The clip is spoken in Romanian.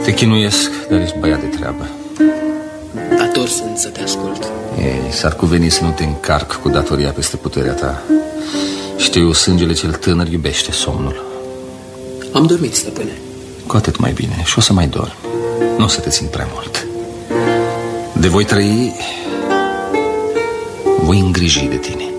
Te chinuiesc, dar ești băiat de treabă. Dator sunt să te ascult. Ei, s-ar cuveni să nu te încarc cu datoria peste puterea ta. Știu, sângele cel tânăr iubește somnul. Am dormit, stăpâne. Cu atât mai bine. Și o să mai dormi. Nu o să te țin prea mult. De voi trăi, voi îngriji de tine.